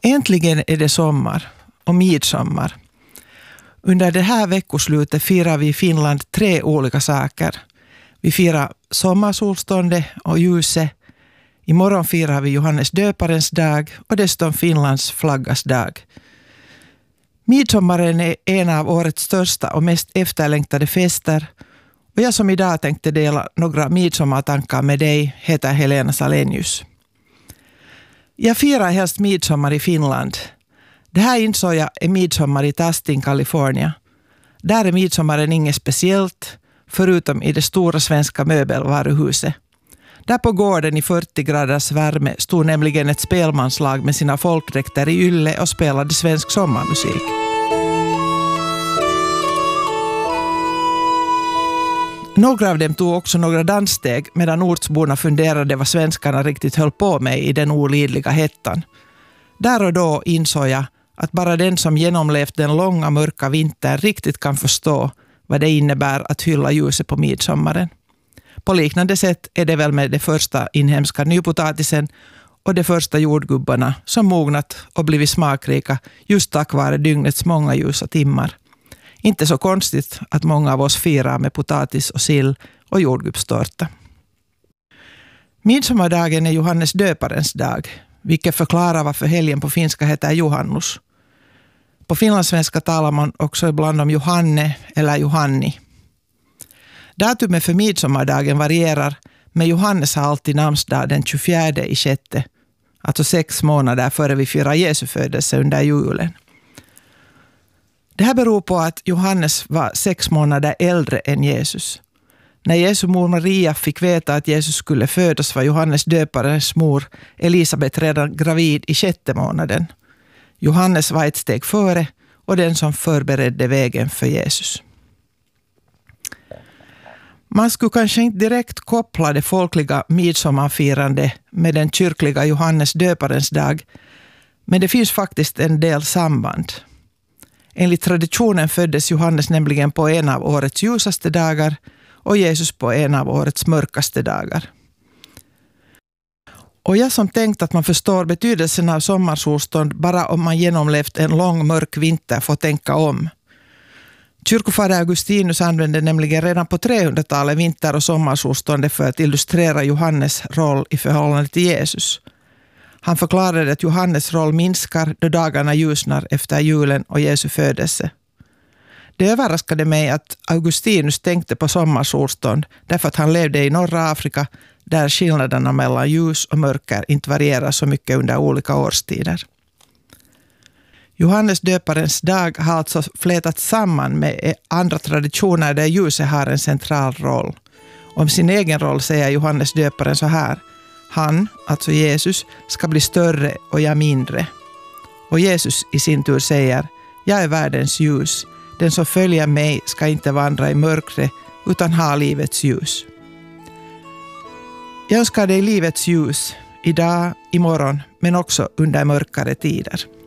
Äntligen är det sommar och midsommar. Under det här veckoslutet firar vi i Finland 3 olika saker. Vi firar sommarsolståndet och ljuset. Imorgon firar vi Johannes döparens dag och dessutom Finlands flaggas dag. Midsommaren är en av årets största och mest efterlängtade fester. Och jag som idag tänkte dela några midsommartankar med dig heter Helena Salenius. Jag firar helst midsommar i Finland. Det här insåg jag är midsommar i Tustin, Kalifornien. Där är midsommaren inget speciellt, förutom i det stora svenska möbelvaruhuset. Där på gården i 40 graders värme stod nämligen ett spelmanslag med sina folkdräkter i ylle och spelade svensk sommarmusik. Några av dem tog också några danssteg medan ortsborna funderade vad svenskarna riktigt höll på med i den olidliga hettan. Där och då insåg jag att bara den som genomlevt den långa mörka vintern riktigt kan förstå vad det innebär att hylla ljuset på midsommaren. På liknande sätt är det väl med det första inhemska nypotatisen och de första jordgubbarna som mognat och blivit smakrika just tack vare dygnets många ljusa timmar. Inte så konstigt att många av oss firar med potatis och sill och jordgubbstårta. Midsommardagen är Johannes döparens dag, vilket förklarar varför helgen på finska heter Johannus. På finlandssvenska talar man också ibland om Johanne eller Johanni. Datumet för midsommardagen varierar, men Johannes har alltid namnsdag den 24/6, alltså 6 månader före vi firar Jesu födelse under julen. Det här beror på att Johannes var 6 månader äldre än Jesus. När Jesu mor Maria fick veta att Jesus skulle födas var Johannes döparens mor Elisabet redan gravid i 6:e månaden. Johannes var ett steg före och den som förberedde vägen för Jesus. Man skulle kanske inte direkt koppla det folkliga midsommarfirande med den kyrkliga Johannes döparens dag, men det finns faktiskt en del samband. Enligt traditionen föddes Johannes nämligen på en av årets ljusaste dagar och Jesus på en av årets mörkaste dagar. Och jag som tänkt att man förstår betydelsen av sommarsolstånd bara om man genomlevt en lång mörk vinter får tänka om. Kyrkofader Augustinus använde nämligen redan på 300-talet vinter- och sommarsolståndet för att illustrera Johannes roll i förhållande till Jesus. Han förklarade att Johannes roll minskar då dagarna ljusnar efter julen och Jesu födelse. Det överraskade mig att Augustinus tänkte på sommarsolstånd därför att han levde i norra Afrika där skillnaderna mellan ljus och mörker inte varierar så mycket under olika årstider. Johannes döparens dag har alltså flätats samman med andra traditioner där ljuset har en central roll. Om sin egen roll säger Johannes döparen så här: han, alltså Jesus, ska bli större och jag mindre. Och Jesus i sin tur säger: jag är världens ljus. Den som följer mig ska inte vandra i mörkret utan ha livets ljus. Jag önskar dig livets ljus idag, imorgon, men också under mörkare tider.